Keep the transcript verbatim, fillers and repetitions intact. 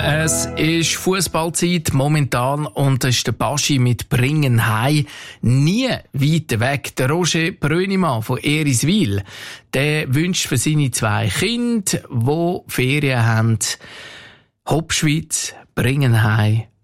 Ja, es ist Fußballzeit momentan und es ist der Baschi mit Bringenheim nie weiter weg. Der Roger Brönimann von Eriswil, der wünscht für seine zwei Kinder, die Ferien haben, Hopschwitz, Bringenheim